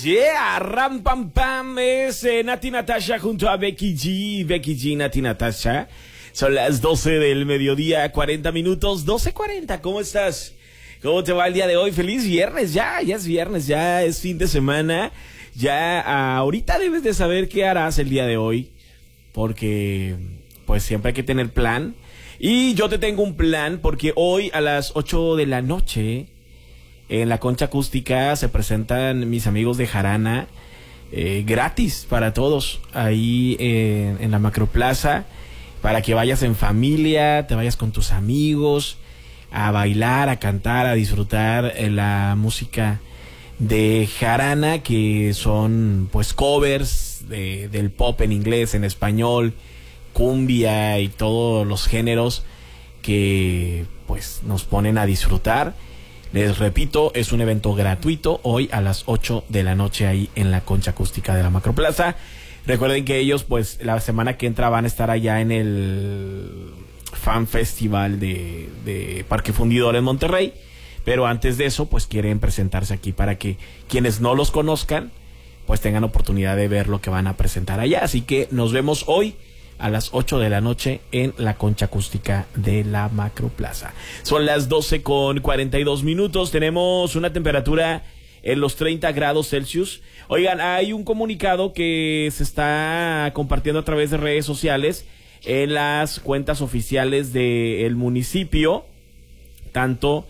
Yeah, ram pam pam, es Nati Natasha junto a Becky G, Nati Natasha. Son las 12 del mediodía, 40 minutos, 12:40, ¿cómo estás? ¿Cómo te va el día de hoy? Feliz viernes, ya es viernes, ya es fin de semana. Ya ahorita debes de saber qué harás el día de hoy, porque pues siempre hay que tener plan. Y yo te tengo un plan, porque hoy a las 8 de la noche en la Concha Acústica se presentan mis amigos de Jarana, gratis para todos, ahí en la Macroplaza, para que vayas en familia, te vayas con tus amigos, a bailar, a cantar, a disfrutar la música de Jarana, que son pues covers del pop en inglés, en español, cumbia y todos los géneros que pues nos ponen a disfrutar. Les repito, es un evento gratuito hoy a las 8 de la noche ahí en la Concha Acústica de la Macroplaza. Recuerden que ellos pues la semana que entra van a estar allá en el Fan Festival de Parque Fundidor en Monterrey, pero antes de eso pues quieren presentarse aquí para que quienes no los conozcan pues tengan oportunidad de ver lo que van a presentar allá. Así que nos vemos hoy a las 8 de la noche en la Concha Acústica de la Macroplaza. Son las 12:42 minutos. Tenemos una temperatura en los 30 grados Celsius. Oigan, hay un comunicado que se está compartiendo a través de redes sociales en las cuentas oficiales del municipio, tanto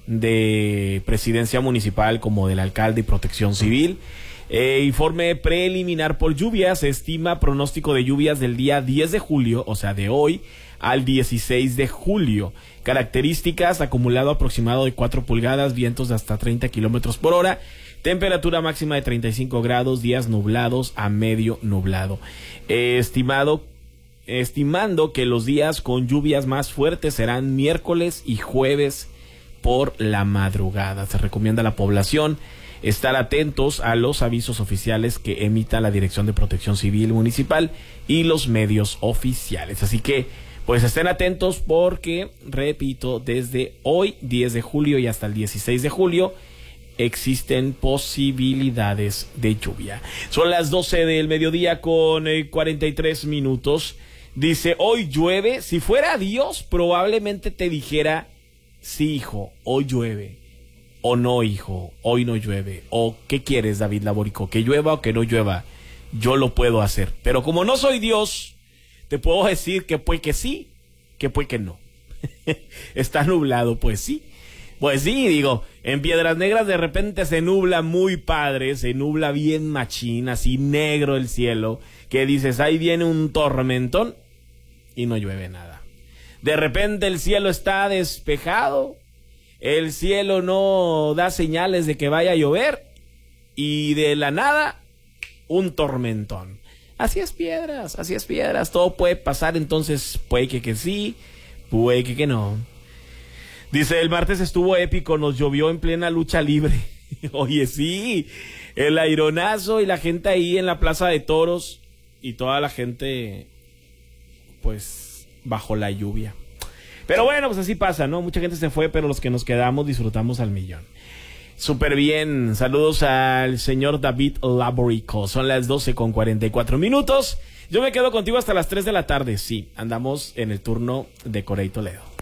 de Presidencia Municipal como del alcalde y Protección Civil. Informe preliminar por lluvias. Se estima pronóstico de lluvias del día 10 de julio, o sea, de hoy al 16 de julio. Características: acumulado aproximado de 4 pulgadas, vientos de hasta 30 kilómetros por hora, temperatura máxima de 35 grados, días nublados a medio nublado. Estimando que los días con lluvias más fuertes serán miércoles y jueves por la madrugada. Se recomienda a la población estar atentos a los avisos oficiales que emita la Dirección de Protección Civil Municipal y los medios oficiales. Así que, pues estén atentos porque, repito, desde hoy, 10 de julio y hasta el 16 de julio, existen posibilidades de lluvia. Son las 12 del mediodía con 43 minutos. Dice, hoy llueve. Si fuera Dios, probablemente te dijera, sí, hijo, hoy llueve. O no, hijo, hoy no llueve. O, ¿qué quieres, David Laborico? ¿Que llueva o que no llueva? Yo lo puedo hacer. Pero como no soy Dios, te puedo decir que puede que sí, que puede que no. Está nublado, pues sí. Pues sí, digo, en Piedras Negras de repente se nubla muy padre, se nubla bien machín, así negro el cielo, que dices, ahí viene un tormentón y no llueve nada. De repente el cielo está despejado, el cielo no da señales de que vaya a llover y de la nada un tormentón. Así es Piedras, todo puede pasar, entonces puede que sí, puede que no. Dice, el martes estuvo épico, nos llovió en plena lucha libre. Oye, sí, el aironazo y la gente ahí en la Plaza de Toros y toda la gente pues bajo la lluvia. Pero bueno, pues así pasa, ¿no? Mucha gente se fue, pero los que nos quedamos disfrutamos al millón. Súper bien. Saludos al señor David Laborico. Son las 12:44 minutos. Yo me quedo contigo hasta las 3 de la tarde. Sí, andamos en el turno de Corey Toledo.